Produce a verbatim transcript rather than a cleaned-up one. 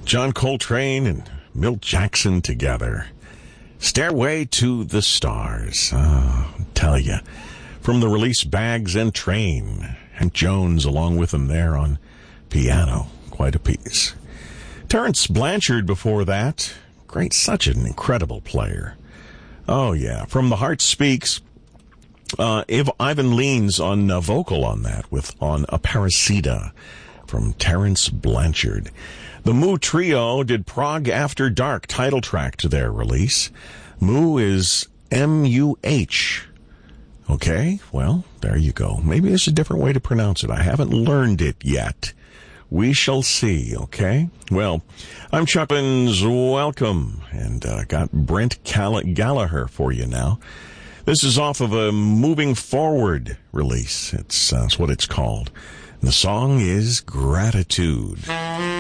John Coltrane and Milt Jackson together. Stairway to the Stars. Oh, I tell you. From the release Bags and Train. Hank Jones along with him there on piano. Quite a piece. Terence Blanchard before that. Great, such an incredible player. Oh, yeah. From The Heart Speaks. Uh, Iv- Ivan Leans on uh, vocal on that with on Aparecida from Terence Blanchard. The Moo Trio did Prague After Dark, title track to their release. Moo is M U H. Okay, well, there you go. Maybe there's a different way to pronounce it. I haven't learned it yet. We shall see, okay? Well, I'm Chuck Evans. Welcome. And uh, got Brent Call- Gallagher for you now. This is off of a Moving Forward release. It's uh, that's what it's called. And the song is Gratitude.